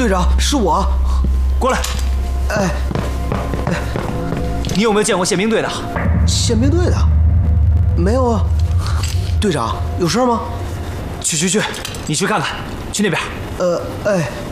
队长，是我。 过来。 哎， 你有没有见过宪兵队的？ 宪兵队的？没有啊。队长，有事吗？ 去，你去看看，去那边。 哎。